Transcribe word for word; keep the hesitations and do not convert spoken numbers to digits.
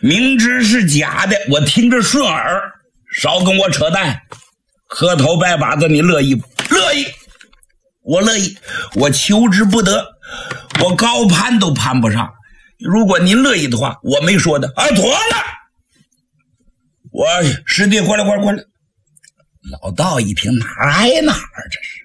明知是假的，我听着顺耳，少跟我扯淡。磕头拜把子，你乐意不？乐意，我乐意，我求之不得，我高攀都攀不上。如果您乐意的话，我没说的啊，妥了。我师弟过来过来过来。老道一听，哪儿挨哪儿，这是